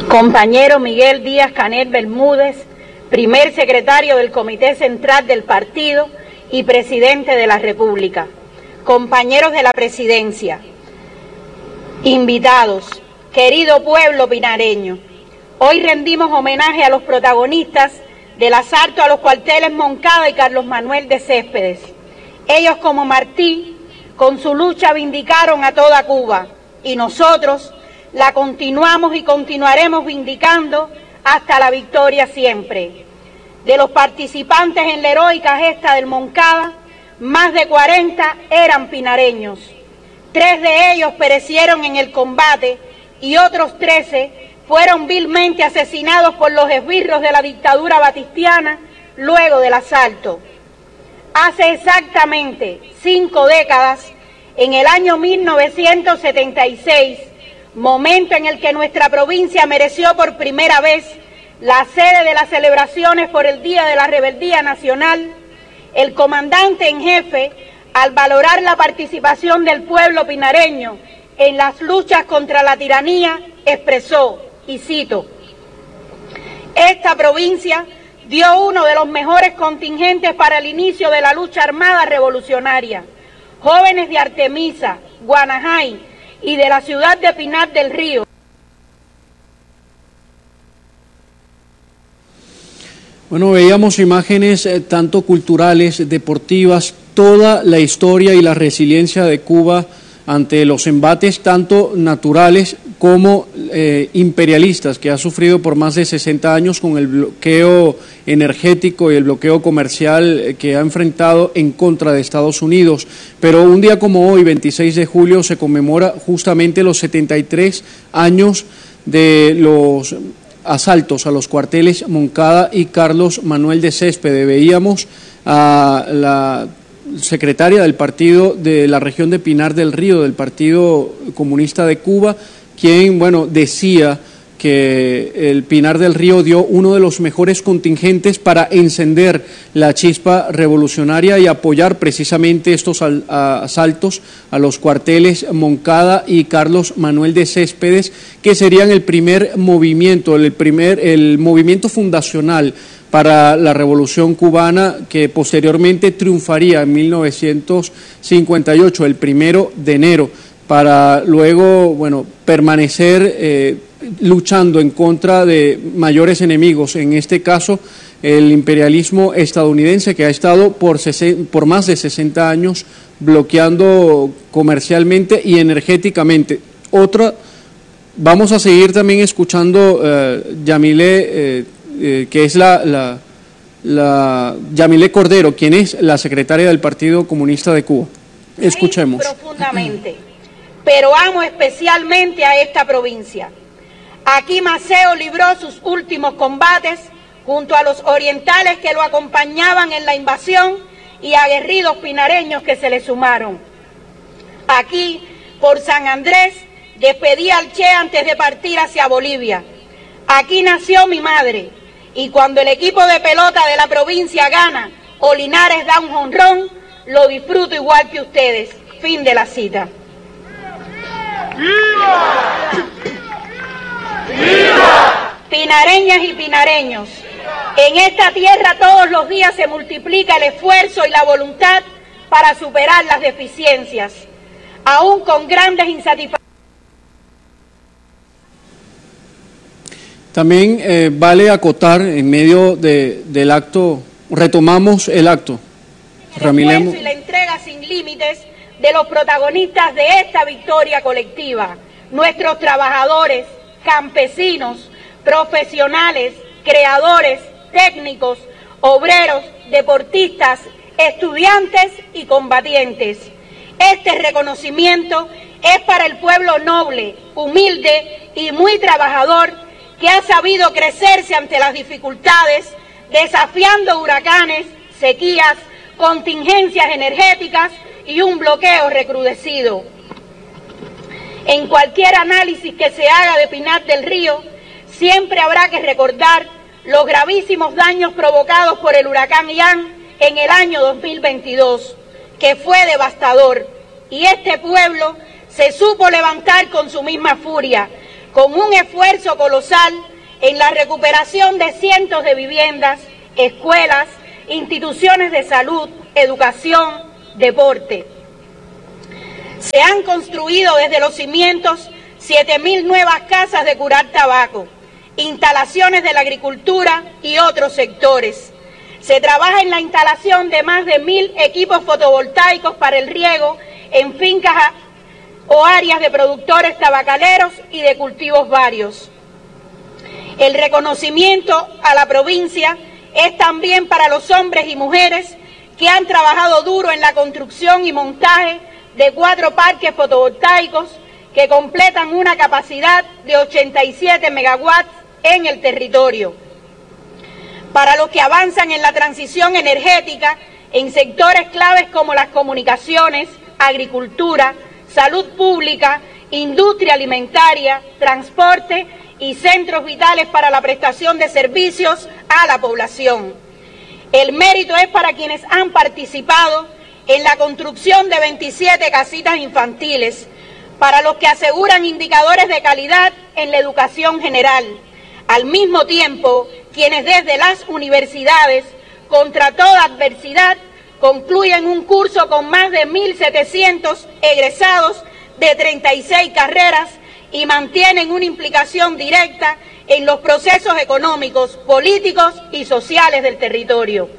Compañero Miguel Díaz-Canel Bermúdez, primer secretario del Comité Central del Partido y presidente de la República. Compañeros de la presidencia, invitados, querido pueblo pinareño, hoy rendimos homenaje a los protagonistas del asalto a los cuarteles Moncada y Carlos Manuel de Céspedes. Ellos, como Martí, con su lucha vindicaron a toda Cuba, y nosotros la continuamos y continuaremos vindicando hasta la victoria siempre. De los participantes en la heroica gesta del Moncada, más de 40 eran pinareños. 3 de ellos perecieron en el combate y otros 13 fueron vilmente asesinados por los esbirros de la dictadura batistiana luego del asalto. Hace exactamente 5 décadas, en el año 1976, momento en el que nuestra provincia mereció por primera vez la sede de las celebraciones por el Día de la Rebeldía Nacional, el comandante en jefe, al valorar la participación del pueblo pinareño en las luchas contra la tiranía, expresó, y cito: "Esta provincia dio uno de los mejores contingentes para el inicio de la lucha armada revolucionaria. Jóvenes de Artemisa, Guanajay y de la ciudad de Pinar del Río". Bueno, veíamos imágenes tanto culturales, deportivas, toda la historia y la resiliencia de Cuba ante los embates tanto naturales como imperialistas que ha sufrido por más de 60 años con el bloqueo energético y el bloqueo comercial que ha enfrentado en contra de Estados Unidos. Pero un día como hoy, 26 de julio, se conmemora justamente los 73 años de los asaltos a los cuarteles Moncada y Carlos Manuel de Céspedes. Veíamos a la secretaria del partido de la región de Pinar del Río, del Partido Comunista de Cuba, quien, bueno, decía que el Pinar del Río dio uno de los mejores contingentes para encender la chispa revolucionaria y apoyar precisamente estos asaltos a los cuarteles Moncada y Carlos Manuel de Céspedes, que serían el primer movimiento, el movimiento fundacional para la Revolución Cubana, que posteriormente triunfaría en 1958, el 1 de enero, para luego, bueno, permanecer luchando en contra de mayores enemigos, en este caso el imperialismo estadounidense, que ha estado por más de 60 años bloqueando comercialmente y energéticamente. Vamos a seguir también escuchando Yamile, que es Yamile Cordero, quien es la secretaria del Partido Comunista de Cuba. Escuchemos. Profundamente, pero amo especialmente a esta provincia. Aquí Maceo libró sus últimos combates junto a los orientales que lo acompañaban en la invasión y aguerridos pinareños que se le sumaron. Aquí, por San Andrés, despedí al Che antes de partir hacia Bolivia. Aquí nació mi madre, y cuando el equipo de pelota de la provincia gana o Linares da un jonrón, lo disfruto igual que ustedes". Fin de la cita. ¡Viva! ¡Viva! Pinareñas y pinareños, en esta tierra todos los días se multiplica el esfuerzo y la voluntad para superar las deficiencias, aún con grandes insatisfacciones. También vale acotar, en medio del acto, retomamos el acto. Ramilemos. Y la entrega sin límites de los protagonistas de esta victoria colectiva, nuestros trabajadores, campesinos, profesionales, creadores, técnicos, obreros, deportistas, estudiantes y combatientes. Este reconocimiento es para el pueblo noble, humilde y muy trabajador, que ha sabido crecerse ante las dificultades, desafiando huracanes, sequías, contingencias energéticas y un bloqueo recrudecido. En cualquier análisis que se haga de Pinar del Río, siempre habrá que recordar los gravísimos daños provocados por el huracán Ian en el año 2022, que fue devastador, y este pueblo se supo levantar con su misma furia, con un esfuerzo colosal en la recuperación de cientos de viviendas, escuelas, instituciones de salud, educación, deporte. Se han construido desde los cimientos 7.000 nuevas casas de curar tabaco, instalaciones de la agricultura y otros sectores. Se trabaja en la instalación de más de 1.000 equipos fotovoltaicos para el riego en fincas o áreas de productores tabacaleros y de cultivos varios. El reconocimiento a la provincia es también para los hombres y mujeres que han trabajado duro en la construcción y montaje de 4 parques fotovoltaicos que completan una capacidad de 87 megawatts en el territorio. Para los que avanzan en la transición energética en sectores claves como las comunicaciones, agricultura, salud pública, industria alimentaria, transporte y centros vitales para la prestación de servicios a la población. El mérito es para quienes han participado en la construcción de 27 casitas infantiles, para los que aseguran indicadores de calidad en la educación general. Al mismo tiempo, quienes desde las universidades, contra toda adversidad, concluyen un curso con más de 1.700 egresados de 36 carreras y mantienen una implicación directa en los procesos económicos, políticos y sociales del territorio.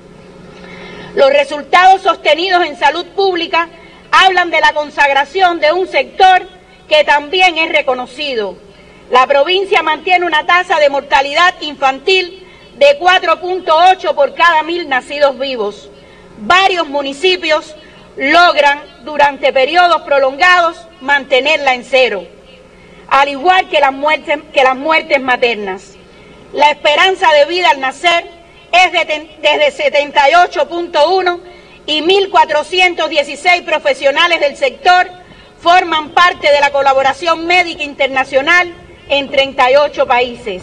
Los resultados sostenidos en salud pública hablan de la consagración de un sector que también es reconocido. La provincia mantiene una tasa de mortalidad infantil de 4.8 por cada 1.000 nacidos vivos. Varios municipios logran, durante periodos prolongados, mantenerla en cero, al igual que las muertes maternas. La esperanza de vida al nacer es desde 78.1 y 1.416 profesionales del sector forman parte de la colaboración médica internacional en 38 países.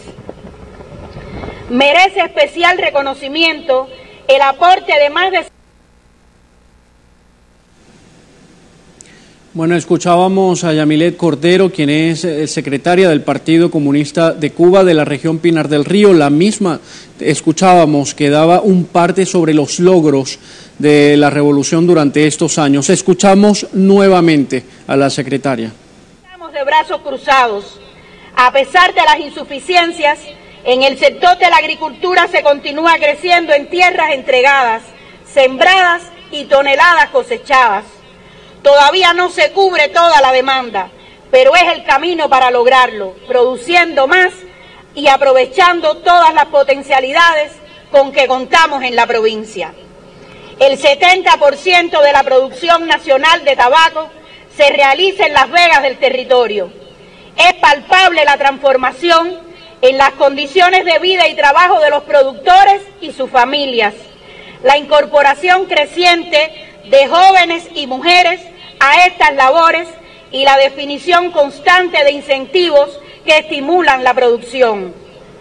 Merece especial reconocimiento el aporte de más de... Bueno, escuchábamos a Yamilet Cordero, quien es secretaria del Partido Comunista de Cuba de la región Pinar del Río. La misma escuchábamos que daba un parte sobre los logros de la revolución durante estos años. Escuchamos nuevamente a la secretaria. Estamos de brazos cruzados. A pesar de las insuficiencias, en el sector de la agricultura se continúa creciendo en tierras entregadas, sembradas y toneladas cosechadas. Todavía no se cubre toda la demanda, pero es el camino para lograrlo, produciendo más y aprovechando todas las potencialidades con que contamos en la provincia. El 70% de la producción nacional de tabaco se realiza en las vegas del territorio. Es palpable la transformación en las condiciones de vida y trabajo de los productores y sus familias, la incorporación creciente de jóvenes y mujeres a estas labores y la definición constante de incentivos que estimulan la producción.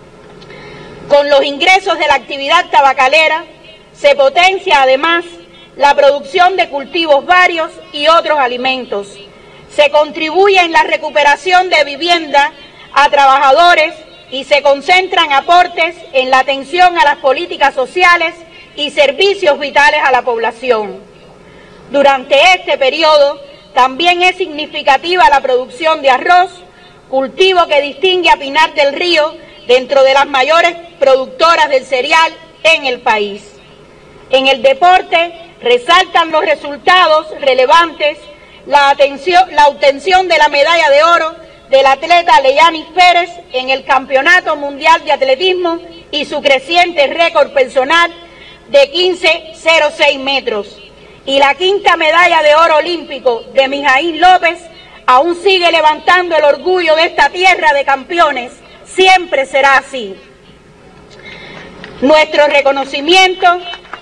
Con los ingresos de la actividad tabacalera se potencia además la producción de cultivos varios y otros alimentos. Se contribuye en la recuperación de vivienda a trabajadores y se concentran aportes en la atención a las políticas sociales y servicios vitales a la población. Durante este periodo también es significativa la producción de arroz, cultivo que distingue a Pinar del Río dentro de las mayores productoras del cereal en el país. En el deporte resaltan los resultados relevantes, la obtención de la medalla de oro del atleta Leyanis Pérez en el Campeonato Mundial de Atletismo y su creciente récord personal de 15.06 metros. Y la quinta medalla de oro olímpico de Mijaín López aún sigue levantando el orgullo de esta tierra de campeones. Siempre será así. Nuestro reconocimiento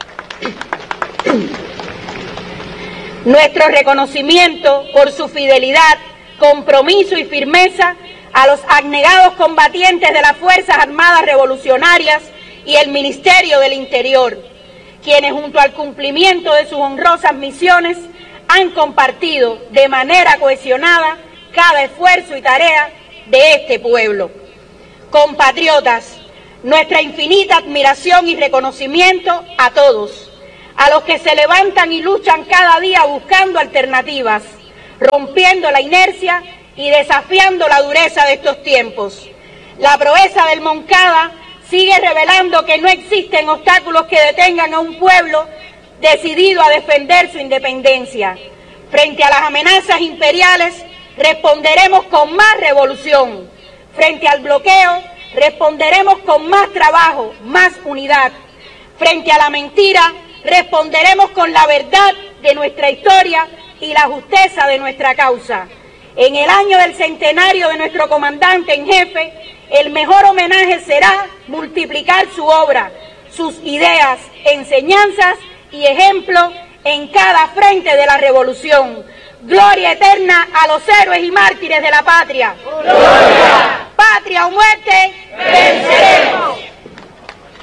por su fidelidad, compromiso y firmeza a los abnegados combatientes de las Fuerzas Armadas Revolucionarias y el Ministerio del Interior, quienes junto al cumplimiento de sus honrosas misiones han compartido de manera cohesionada cada esfuerzo y tarea de este pueblo. Compatriotas, nuestra infinita admiración y reconocimiento a todos, a los que se levantan y luchan cada día buscando alternativas, rompiendo la inercia y desafiando la dureza de estos tiempos. La proeza del Moncada sigue revelando que no existen obstáculos que detengan a un pueblo decidido a defender su independencia. Frente a las amenazas imperiales, responderemos con más revolución. Frente al bloqueo, responderemos con más trabajo, más unidad. Frente a la mentira, responderemos con la verdad de nuestra historia y la justeza de nuestra causa. En el año del centenario de nuestro comandante en jefe, el mejor homenaje será multiplicar su obra, sus ideas, enseñanzas y ejemplos en cada frente de la revolución. Gloria eterna a los héroes y mártires de la patria. ¡Gloria! Patria o muerte.